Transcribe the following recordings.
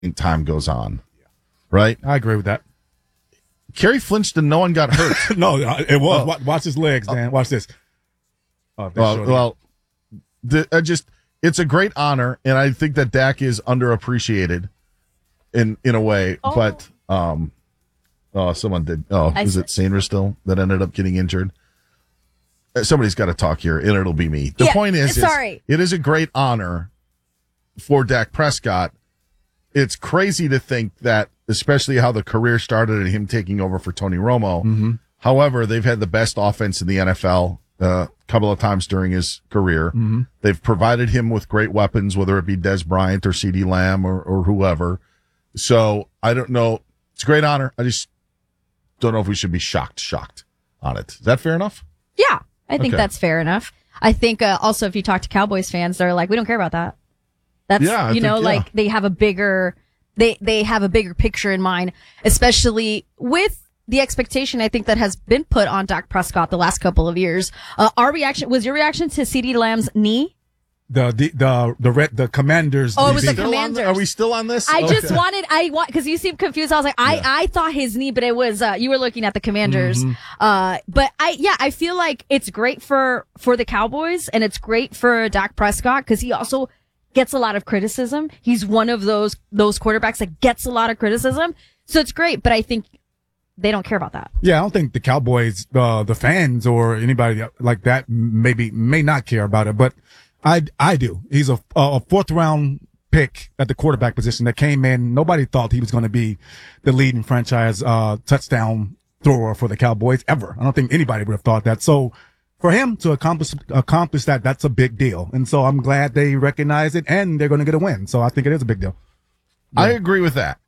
time goes on, right? I agree with that. Kerry Flintstone, no one got hurt. No, it was. Watch his legs, Dan. Watch this. It's a great honor, and I think that Dak is underappreciated in a way. Oh. But someone did. Is it Sainristil that ended up getting injured? Somebody's got to talk here, and it'll be me. The point is, it is a great honor for Dak Prescott. It's crazy to think that, especially how the career started and him taking over for Tony Romo. Mm-hmm. However, they've had the best offense in the NFL a couple of times during his career. Mm-hmm. They've provided him with great weapons, whether it be Des Bryant or CeeDee Lamb or whoever. So I don't know. It's a great honor. I just don't know if we should be shocked on it. Is that fair enough? Yeah, I think that's fair enough. I think also if you talk to Cowboys fans, they're like, we don't care about that. That's, they have a bigger, they have a bigger picture in mind, especially with the expectation, I think, that has been put on Dak Prescott the last couple of years. Your reaction to CeeDee Lamb's knee? The Commanders. Oh, it was the Commanders. Are we still on this? Because you seem confused. I was like, I thought his knee, but it was, you were looking at the Commanders. Mm-hmm. But I feel like it's great for the Cowboys and it's great for Dak Prescott because he also gets a lot of criticism. He's one of those quarterbacks that gets a lot of criticism. So it's great, but I think they don't care about that. Yeah, I don't think the Cowboys, the fans or anybody like that may not care about it, but I do. He's a fourth round pick at the quarterback position that came in. Nobody thought he was going to be the leading franchise touchdown thrower for the Cowboys ever. I don't think anybody would have thought that. So for him to accomplish that, that's a big deal. And so I'm glad they recognize it and they're going to get a win. So I think it is a big deal. Yeah. I agree with that.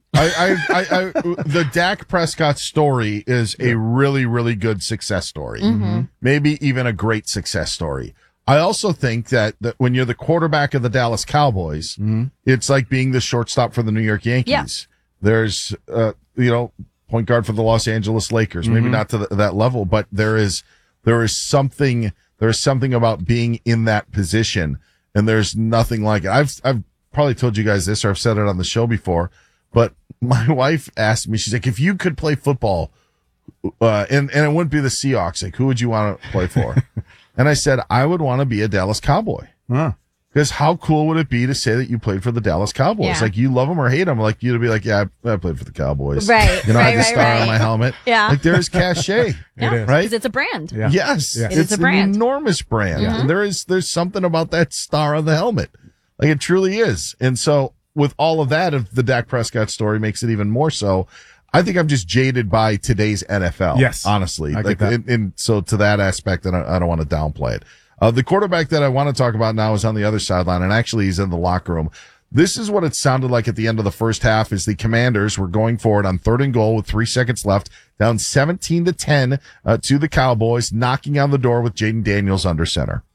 The Dak Prescott story is a really, really good success story. Mm-hmm. Maybe even a great success story. I also think that when you're the quarterback of the Dallas Cowboys, it's like being the shortstop for the New York Yankees. Yeah. There's, point guard for the Los Angeles Lakers. Maybe not to that level, but there is something about being in that position, and there's nothing like it. I've probably told you guys this, or I've said it on the show before, but my wife asked me, she's like, if you could play football, and it wouldn't be the Seahawks, like, who would you want to play for? And I said, I would want to be a Dallas Cowboy. Because how cool would it be to say that you played for the Dallas Cowboys? Yeah. Like, you love them or hate them. Like, you'd be like, yeah, I played for the Cowboys. Right. I had the star on my helmet. Yeah. Like, there's cachet. Yeah. It is. Right? Because it's a brand. Yeah. Yes. It is a brand. An enormous brand. Yeah. And there's something about that star on the helmet. Like, it truly is. And so, with all of that, if the Dak Prescott story makes it even more so, I think I'm just jaded by today's NFL. Yes. Honestly. I get that. And so to that aspect, I don't want to downplay it. The quarterback that I want to talk about now is on the other sideline, and actually he's in the locker room. This is what it sounded like at the end of the first half as the Commanders were going forward on 3rd and goal with 3 seconds left, down 17-10 to the Cowboys, knocking on the door with Jaden Daniels under center.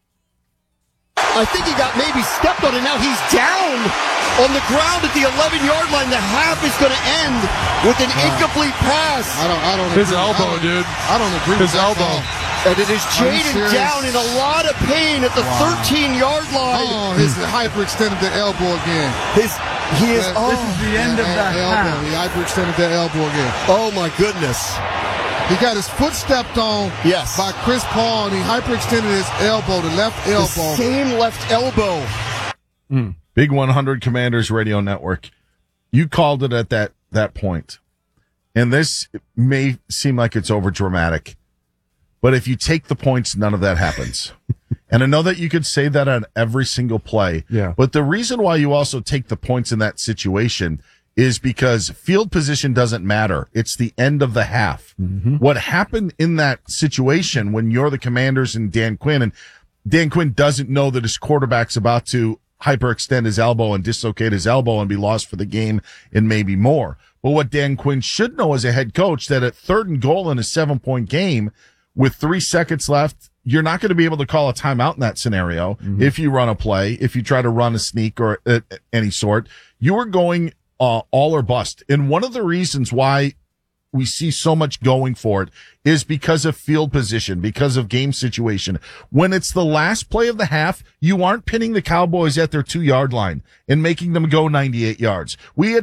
I think he got maybe stepped on, and now he's down on the ground at the 11-yard line. The half is going to end with an incomplete pass. I don't. His elbow, dude. I don't agree. His elbow. And it is Jaden down in a lot of pain at the 13-yard line. Oh, he's hyperextended the elbow again. This is the end of that elbow. He hyperextended that elbow again. Oh my goodness. He got his foot stepped on by Chris Paul, and he hyperextended his elbow, the left elbow. The same left elbow. Big 100 Commanders Radio Network. You called it at that point. And this may seem like it's over dramatic, but if you take the points, none of that happens. And I know that you could say that on every single play. Yeah. But the reason why you also take the points in that situation is because field position doesn't matter. It's the end of the half. Mm-hmm. What happened in that situation when you're the Commanders and Dan Quinn doesn't know that his quarterback's about to hyperextend his elbow and dislocate his elbow and be lost for the game and maybe more. But what Dan Quinn should know as a head coach, that at 3rd and goal in a 7-point game with 3 seconds left, you're not going to be able to call a timeout in that scenario. If you run a play, if you try to run a sneak or any sort, you are going all or bust. And one of the reasons why we see so much going for it is because of field position, because of game situation. When it's the last play of the half, you aren't pinning the Cowboys at their 2-yard line and making them go 98 yards. We had